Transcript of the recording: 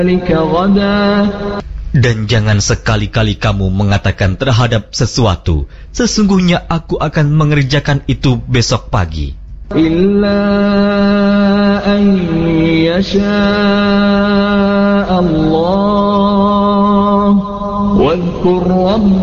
Dan jangan sekali-kali kamu mengatakan terhadap sesuatu, sesungguhnya aku akan mengerjakan itu besok pagi. Illa an yasha Allah, wadhkur